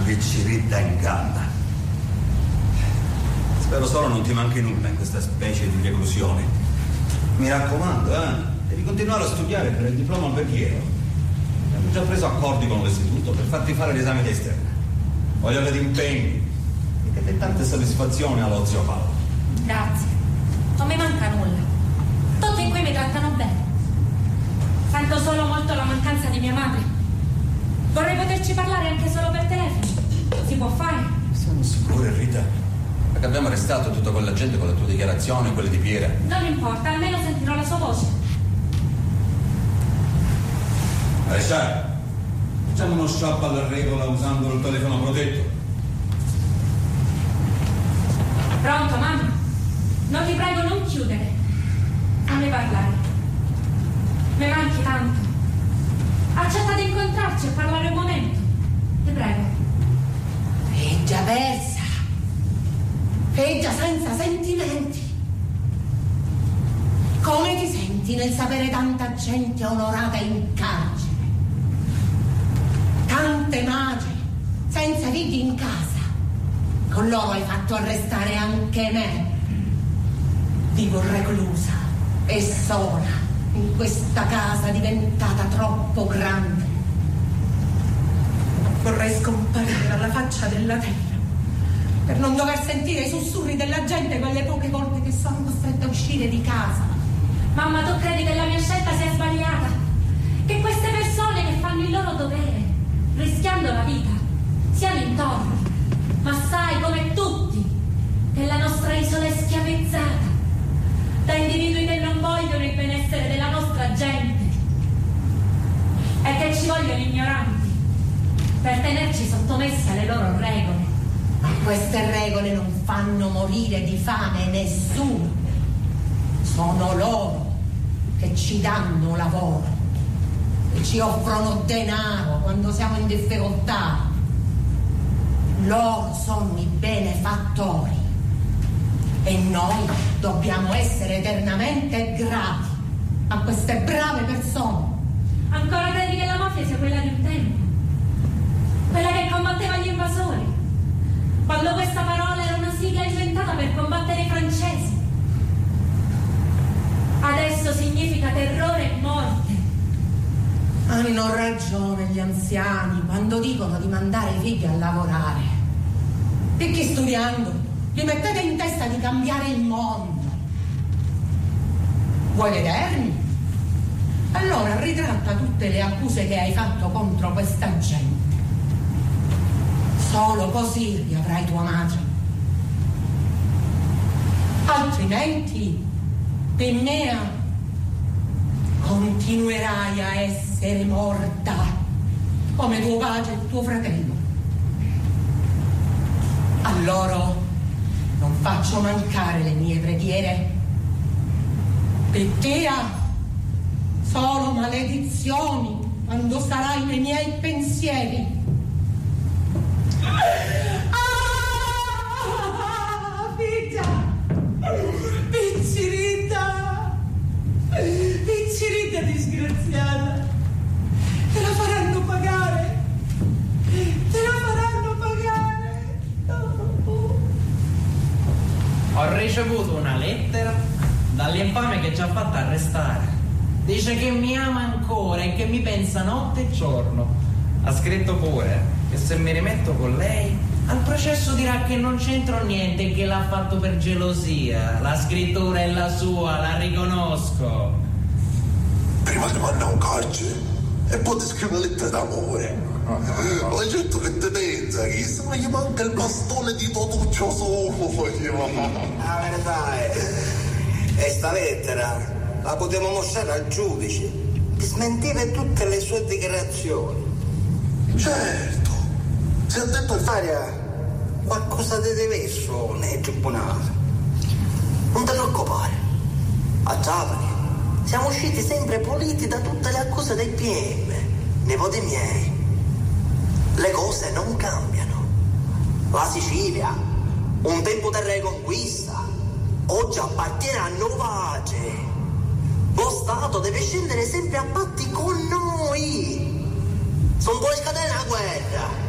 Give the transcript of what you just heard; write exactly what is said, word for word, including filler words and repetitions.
Picciritta in gamba. Spero solo non ti manchi nulla in questa specie di reclusione. Mi raccomando, eh, devi continuare a studiare per il diploma alberghiero. Abbiamo già preso accordi con l'istituto per farti fare l'esame d'esterno. Voglio che ti impegni e che dai tante soddisfazioni allo zio Paolo. Grazie, non mi manca nulla. Tutti qui mi trattano bene. Sento solo molto la mancanza di mia madre. Vorrei poterci parlare anche solo per telefono. Si può fare? Siamo sicure, Rita? Perché abbiamo arrestato tutta quella gente con la tua dichiarazione e quelle di Piera. Non importa, almeno sentirò la sua voce. Alessandro, facciamo uno shop alla regola usando il telefono protetto. Pronto, mamma? Non ti prego, non chiudere. Fammi parlare. Mi manchi tanto. Accetta di incontrarci e parlare un momento. Ti prego. Feggia persa. Feggia senza sentimenti. Come ti senti nel sapere tanta gente onorata in carcere? Tante madri senza figli in casa. Con loro hai fatto arrestare anche me. Vivo reclusa e sola in questa casa diventata troppo grande. Vorrei scomparire dalla faccia della terra per non dover sentire i sussurri della gente quelle poche volte che sono costretta a uscire di casa. Mamma, tu credi che la mia scelta sia sbagliata? Che queste persone che fanno il loro dovere, rischiando la vita, siano intorno? Ma sai, come tutti, che la nostra isola è schiavizzata da individui che non vogliono il benessere della nostra gente e che ci vogliono ignoranti per tenerci sottomessi alle loro regole. Ma queste regole non fanno morire di fame nessuno. Sono loro che ci danno lavoro e ci offrono denaro quando siamo in difficoltà. Loro sono i benefattori e noi dobbiamo essere eternamente grati a queste brave persone. Ancora credi che la mafia sia quella di un tempo? Quella che combatteva gli invasori? Quando questa parola era una sigla inventata per combattere i francesi? Adesso significa terrore e morte. Hanno ragione gli anziani quando dicono di mandare i figli a lavorare. Perché studiando vi mettete in testa di cambiare il mondo. Vuoi vedermi? Allora ritratta tutte le accuse che hai fatto contro questa gente. Solo così riavrai tua madre. Altrimenti, Pinnea, continuerai a essere morta come tuo padre e tuo fratello. A loro non faccio mancare le mie preghiere. Pittia, solo maledizioni quando sarai nei miei pensieri. Ah, figlia, Picciritta, Picciritta disgraziata, te la faranno pagare, te la faranno pagare. Oh. Ho ricevuto una lettera dall'infame che ci ha fatto arrestare. Dice che mi ama ancora e che mi pensa notte e giorno. Ha scritto pure che se mi rimetto con lei al processo dirà che non c'entro niente e che l'ha fatto per gelosia. La scrittura è la sua, la riconosco. Prima di mandare un carcere e poi ti scrive una lettera d'amore. La gente che ti pensa che se non gli manca il bastone di Totuccio solo. La verità è, e sta lettera la potevo mostrare al giudice per smentire tutte le sue dichiarazioni. Certo, si è detto il Aria, qualcosa di diverso nei tribunali. Non ti preoccupare. A Trapani siamo usciti sempre puliti da tutte le accuse dei P M, nipoti miei. Le cose non cambiano. La Sicilia, un tempo di reconquista, oggi appartiene a Novace. Lo Stato deve scendere sempre a patti con noi. Non vuole scadere la guerra.